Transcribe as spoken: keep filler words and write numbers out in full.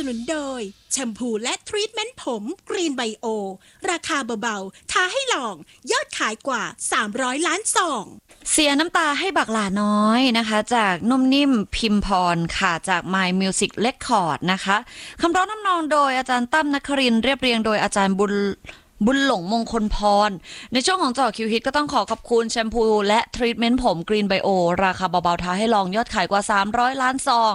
นุนโดยแชมพูและทรีทเมนต์ผมกรีนไบโอราคาเบาๆท้าให้ลองยอดขายกว่าสามร้อยล้านซองเสียน้ำตาให้บักหลาน้อยนะคะจากนุ่มนิ่มพิมพรค่ะจาก My Music Record นะคะคำร้องน้ำนองโดยอาจารย์ตั้มนครินทร์เรียบเรียงโดยอาจารย์บุญบุญหลงมงคลพรในช่วงของเจาะคิวฮิตก็ต้องขอขอบคุณแชมพูและทรีทเมนต์ผมกรีนไบโอราคาเบาๆท้าให้ลองยอดขายกว่าสามร้อยล้านซอง